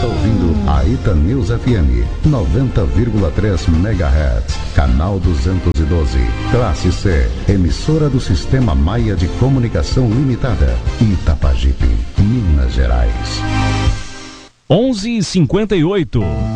está ouvindo a Itanews FM 90,3 MHz, canal 212, classe C, emissora do Sistema Maia de Comunicação Limitada, Itapajipe, Minas Gerais. 11h58.